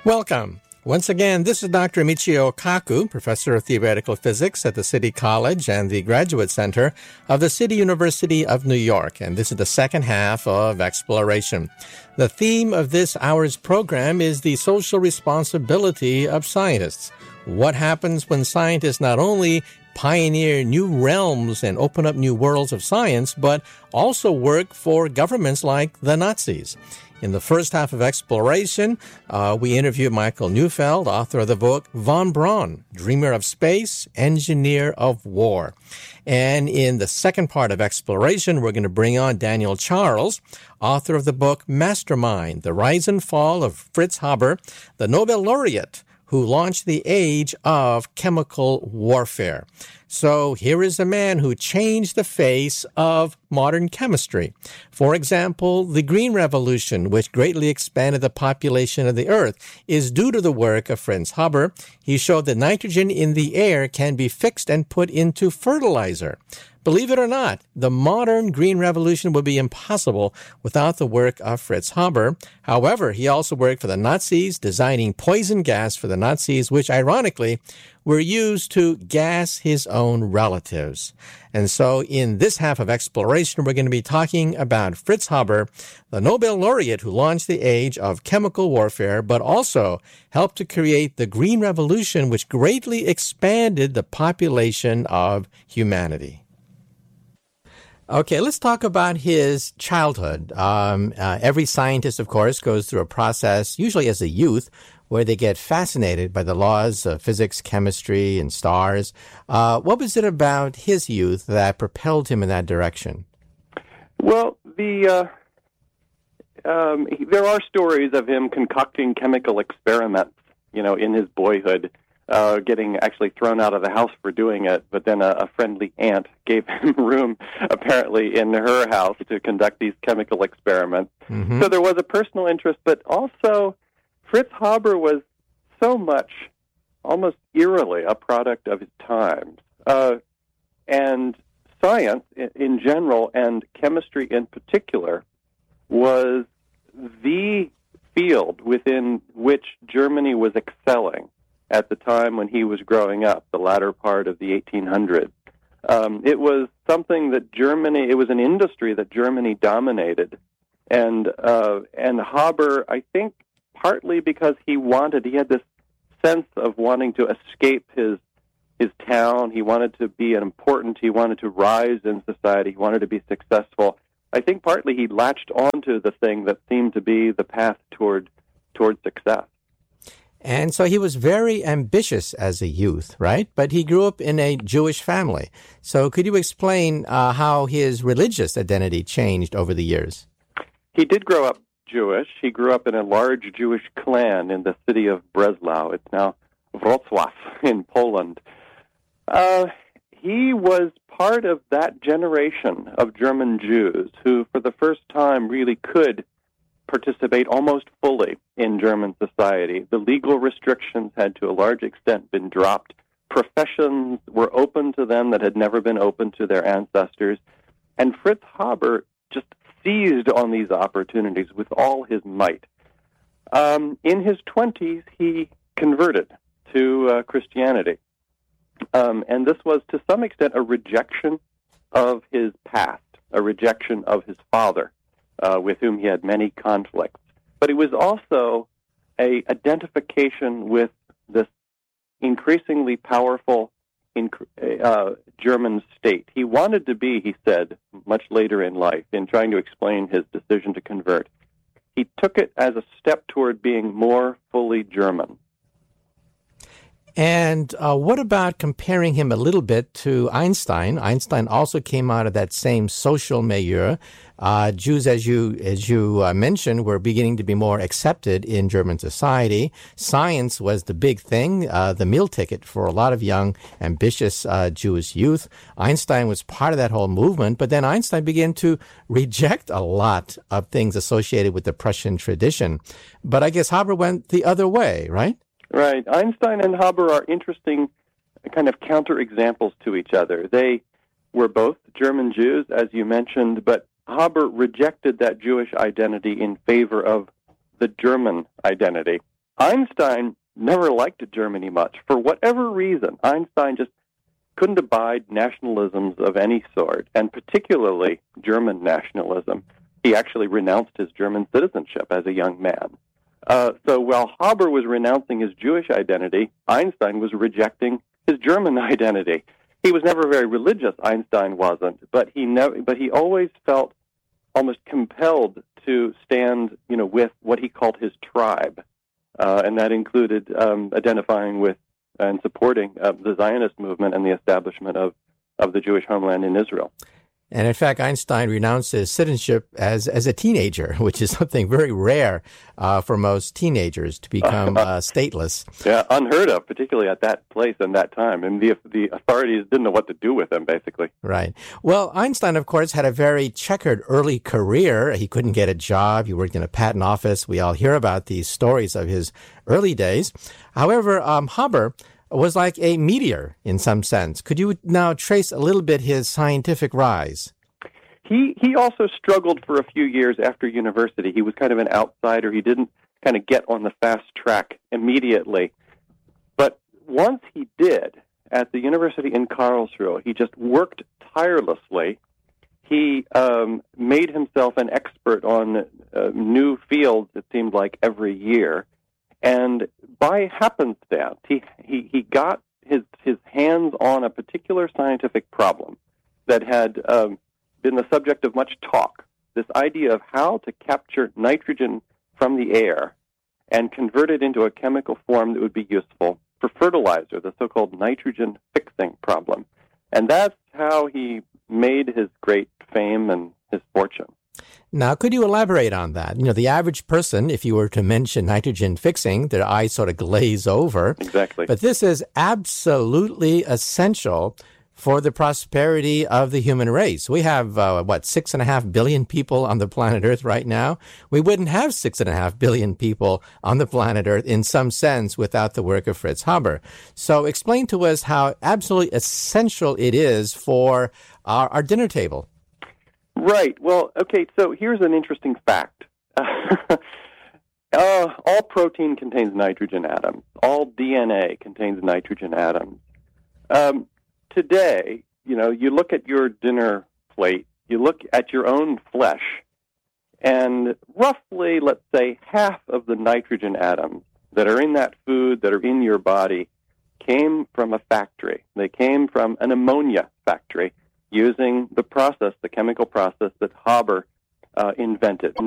Welcome. Once again, this is Dr. Michio Kaku, Professor of Theoretical Physics at the City College and the Graduate Center of the City University of New York, and this is the second half of Exploration. The theme of this hour's program is the social responsibility of scientists. What happens when scientists not only pioneer new realms and open up new worlds of science, but also work for governments like the Nazis? In the first half of Exploration, we interviewed Michael Neufeld, author of the book Von Braun, Dreamer of Space, Engineer of War. And in the second part of Exploration, we're going to bring on Daniel Charles, author of the book Mastermind, The Rise and Fall of Fritz Haber, the Nobel laureate who launched the age of chemical warfare. So here is a man who changed the face of modern chemistry. For example, the Green Revolution, which greatly expanded the population of the Earth, is due to the work of Fritz Haber. He showed that nitrogen in the air can be fixed and put into fertilizer. Believe it or not, the modern Green Revolution would be impossible without the work of Fritz Haber. However, he also worked for the Nazis, designing poison gas for the Nazis, which ironically were used to gas his own relatives. And so in this half of Exploration, we're going to be talking about Fritz Haber, the Nobel laureate who launched the age of chemical warfare, but also helped to create the Green Revolution, which greatly expanded the population of humanity. Okay, let's talk about his childhood. Every scientist, of course, goes through a process, usually as a youth, where they get fascinated by the laws of physics, chemistry, and stars. What was it about his youth that propelled him in that direction? Well, there are stories of him concocting chemical experiments, in his boyhood, getting actually thrown out of the house for doing it, but then a friendly aunt gave him room, apparently, in her house to conduct these chemical experiments. Mm-hmm. So there was a personal interest, but also Fritz Haber was so much, almost eerily, a product of his times. And science in general, and chemistry in particular, was the field within which Germany was excelling at the time when he was growing up, the latter part of the 1800s. It was something that it was an industry that Germany dominated. And Haber, I think, partly because he had this sense of wanting to escape his town. He wanted to be he wanted to rise in society. He wanted to be successful. I think partly he latched onto the thing that seemed to be the path toward success. And so he was very ambitious as a youth, right? But he grew up in a Jewish family. So could you explain how his religious identity changed over the years? He did grow up Jewish. He grew up in a large Jewish clan in the city of Breslau. It's now Wrocław in Poland. He was part of that generation of German Jews who, for the first time, really could participate almost fully in German society. The legal restrictions had to a large extent been dropped. Professions were open to them that had never been open to their ancestors. And Fritz Haber just seized on these opportunities with all his might. In his 20s, he converted to Christianity. And this was, to some extent, a rejection of his past, a rejection of his father, with whom he had many conflicts. But it was also an identification with this increasingly powerful German state. He wanted to be, he said, much later in life, in trying to explain his decision to convert, he took it as a step toward being more fully German. And what about comparing him a little bit to Einstein? Einstein also came out of that same social milieu. Jews, as you mentioned, were beginning to be more accepted in German society. Science was the big thing, the meal ticket for a lot of young, ambitious Jewish youth. Einstein was part of that whole movement, but then Einstein began to reject a lot of things associated with the Prussian tradition. But I guess Haber went the other way, right? Right. Einstein and Haber are interesting kind of counterexamples to each other. They were both German Jews, as you mentioned, but Haber rejected that Jewish identity in favor of the German identity. Einstein never liked Germany much. For whatever reason, Einstein just couldn't abide nationalisms of any sort, and particularly German nationalism. He actually renounced his German citizenship as a young man. So while Haber was renouncing his Jewish identity, Einstein was rejecting his German identity. He was never very religious, Einstein wasn't, but he always felt almost compelled to stand, with what he called his tribe, and that included identifying with and supporting the Zionist movement and the establishment of the Jewish homeland in Israel. And in fact, Einstein renounced his citizenship as a teenager, which is something very rare for most teenagers to become stateless. Yeah, unheard of, particularly at that place and that time. And the authorities didn't know what to do with him, basically. Right. Well, Einstein, of course, had a very checkered early career. He couldn't get a job. He worked in a patent office. We all hear about these stories of his early days. However, Haber was like a meteor in some sense. Could you now trace a little bit his scientific rise? He also struggled for a few years after university. He was kind of an outsider. He didn't kind of get on the fast track immediately. But once he did, at the university in Karlsruhe, he just worked tirelessly. He made himself an expert on new fields, it seemed like, every year. And by happenstance, he got his hands on a particular scientific problem that had been the subject of much talk. This idea of how to capture nitrogen from the air and convert it into a chemical form that would be useful for fertilizer, the so-called nitrogen fixing problem. And that's how he made his great fame and his fortune. Now, could you elaborate on that? The average person, if you were to mention nitrogen fixing, their eyes sort of glaze over. Exactly. But this is absolutely essential for the prosperity of the human race. We have, 6.5 billion people on the planet Earth right now? We wouldn't have 6.5 billion people on the planet Earth in some sense without the work of Fritz Haber. So explain to us how absolutely essential it is for our dinner table. Right. Well, okay, so here's an interesting fact. All protein contains nitrogen atoms. All DNA contains nitrogen atoms. Today, you look at your dinner plate, you look at your own flesh, and roughly, let's say, half of the nitrogen atoms that are in that food, that are in your body, came from a factory. They came from an ammonia factory, using the chemical process that Haber invented.